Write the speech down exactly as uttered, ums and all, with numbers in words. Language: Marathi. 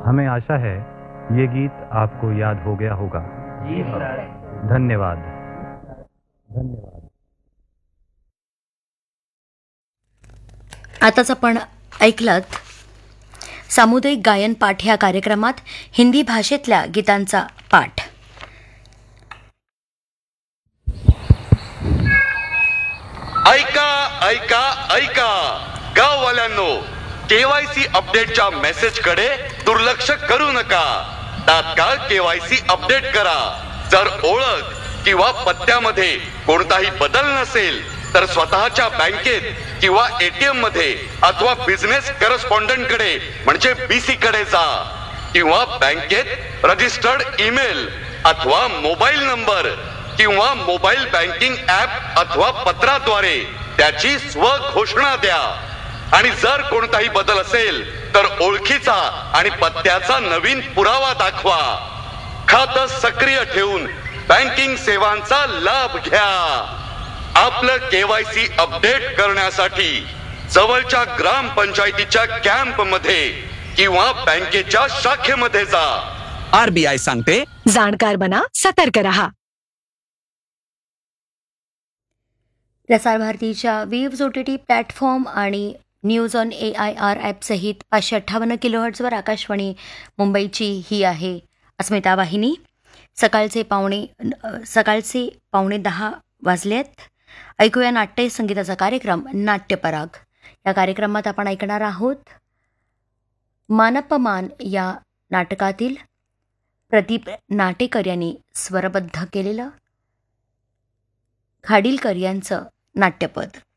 हमें आशा है ये गीत आपको याद हो गया होगा। जी सर। धन्यवाद। धन्यवाद। आताच आपण ऐकलात सामुदायिक गायन पाठ या कार्यक्रमात हिंदी भाषेतल्या गीतांचा पाठ. ऐका ऐका ऐका गाववाल्यांनो, केवायसी अपडेटच्या मेसेजकडे दुर्लक्ष करू नका. तात्काळ केवायसी अपडेट करा. जर ओळख किंवा पत्त्यामध्ये कोणताही बदल नसेल तर स्वतःच्या बँकेत किंवा एटीएम मध्ये अथवा बिझनेस करस्पॉन्डंट कडे म्हणजे बीसी कडे जा, किंवा बँकेत रजिस्टर्ड ईमेल अथवा मोबाईल नंबर किंवा मोबाईल बँकिंग ऍप अथवा पत्राद्वारे त्याची स्वघोषणा द्या. आणि जर कोणताही बदल असेल तर ओळखीचा आणि पत्त्याचा नवीन पुरावा दाखवा. खातं सक्रिय ठेवून बँकिंग सेवांचा लाभ घ्या. आपलं केवायसी अपडेट करण्यासाठी जवळच्या ग्रामपंचायतीच्या कॅम्प मध्ये किंवा बँकेच्या शाखेमध्ये जा. आरबीआय सांगते, जाणकार बना, सतर्क रहा. प्रसार भारतीच्या वेव्ज ओटीटी प्लॅटफॉर्म आणि news on A I R ॲपसहित पाचशे अठ्ठावन्न किलोहर्ट्जवर आकाशवाणी मुंबईची ही आहे अस्मिता वाहिनी. सकाळचे पावणे सकाळचे पावणे दहा वाजलेत. ऐकूया नाट्य संगीताचा कार्यक्रम नाट्यपराग. या कार्यक्रमात आपण ऐकणार आहोत मानपमान या नाटकातील प्रदीप नाटेकर यांनी स्वरबद्ध केलेलं खाडीलकर यांचं नाट्यपद.